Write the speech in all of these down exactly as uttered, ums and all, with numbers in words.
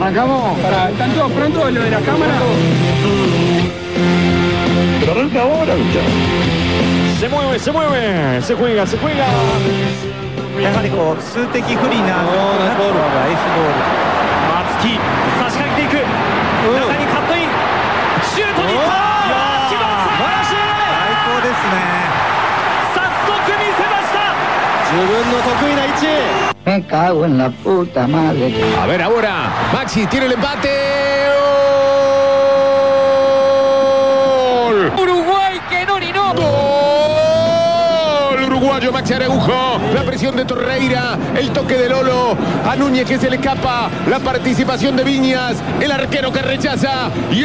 Arrancamos. Para, ¿están todos prontos lo de la cámara? Pero arranca ahora, muchachos. Se mueve, se mueve, se juega, se juega. やはりこう数的不利なボールがエースボール。 松木差し掛けていく、中にカットイン、シュートに行った。千葉さん、 最高ですね。 早速見せました。 自分の得意な位置。 Me cago en la puta madre. A ver ahora, Maxi tiene el empate. ¡Gol! Uruguay que no ni no. ¡Gol! Uruguayo Maxi Araujo. La presión de Torreira, el toque de Lolo. A Núñez que se le escapa. La participación de Viñas. El arquero que rechaza. Y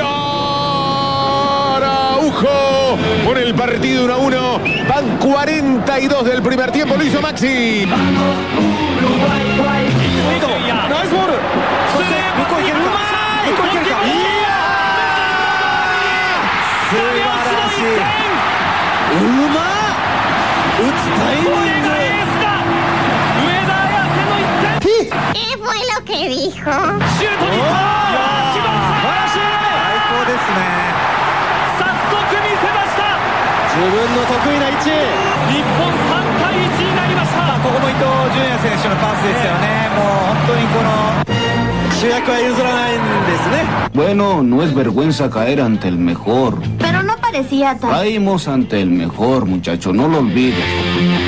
Araujo por el partido uno a uno. Van cuarenta y dos del primer tiempo. Lo hizo Maxi. ナイスボール。そして向こういけるか。向こういけるか。いやー、素晴らしい。うまっ。打つタイミング。 ¿Qué fue lo que dijo? シュートに行った。千葉さん、 最高ですね。 早速見せました。 自分の得意な位置。 日本さんたいいちになりました。 ここも伊東純也選手のパスですよね。もう本当にこの主役は譲らないんですね。 Bueno, no es vergüenza caer ante el mejor. Pero no parecía tan... Caímos ante el mejor, muchacho, no lo olvides.